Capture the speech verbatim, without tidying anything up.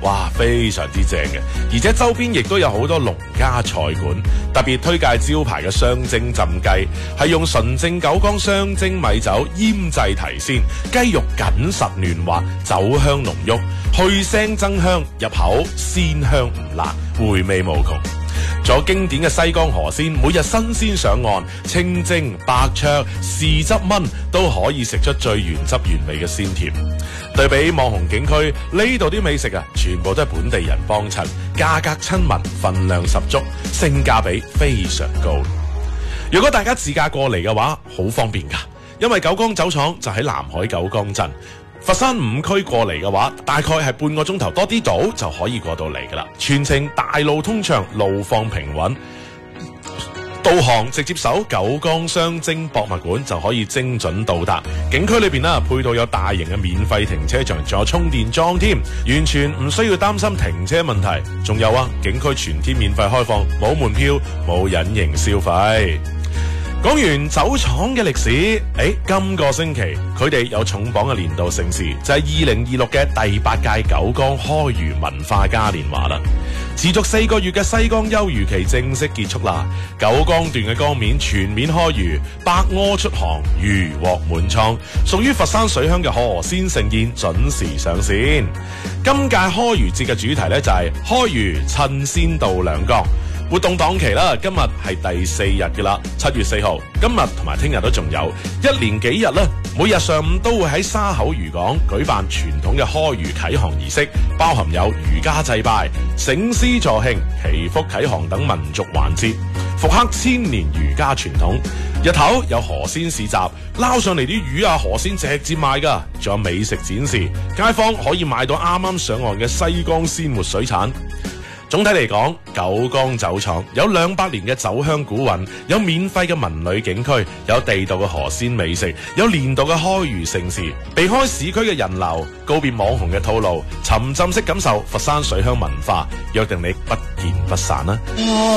哇，非常之正嘅，而且周邊亦都有好多農家菜館，特別推介招牌嘅雙蒸浸雞，係用純正九江雙蒸米酒醃製提鮮，雞肉緊實嫩滑，酒香濃郁，去腥增香，入口鮮香唔辣，回味無窮。仲有經典嘅西江河鮮，每日新鮮上岸，清蒸、白灼、豉汁炆都可以食出最原汁原味嘅鮮甜。對比網紅景區，呢度啲美食啊，全部都係本地人幫襯，價格親民，分量十足，性價比非常高。如果大家自駕過嚟嘅話，好方便㗎，因為九江酒廠就喺南海九江鎮。佛山五區過嚟嘅話，大概係半個鐘頭多啲到就可以過到嚟噶啦。全程大路通暢，路況平穩，導航直接搜九江雙蒸博物館就可以精準到達。景區裏邊啦，配套有大型嘅免費停車場，仲有充電樁添，完全唔需要擔心停車問題。仲有啊，景區全天免費開放，冇門票，冇隱形消費。講完酒廠嘅歷史，誒，今個星期佢哋有重磅嘅年度盛事，就係二零二六嘅第八屆九江開漁文化嘉年華啦。持續四個月嘅西江休漁期正式結束啦，九江段嘅江面全面開漁，百舸出航，漁獲滿倉，屬於佛山水鄉嘅河鮮盛宴準時上線。今屆開漁節嘅主題呢，就係開漁趁鮮渡兩江。活動檔期啦，今日係第四日嘅啦，七月四號，今日同埋聽日都仲有，一連幾日啦，每日上午都會喺沙口漁港舉辦傳統嘅開漁啟航儀式，包含有漁家祭拜、醒獅助慶、祈福啟航等民族環節，復刻千年漁家傳統。日頭有河鮮市集，撈上嚟啲魚啊河鮮直接賣噶，仲有美食展示，街坊可以買到啱啱上岸嘅西江鮮活水產。總體嚟講，九江酒廠有兩百年嘅酒香古韻，有免費嘅文旅景區，有地道嘅河鮮美食，有年度嘅開漁盛事，避開市區嘅人流，告別網紅嘅套路，沉浸式感受佛山水鄉文化，約定你不見不散啦！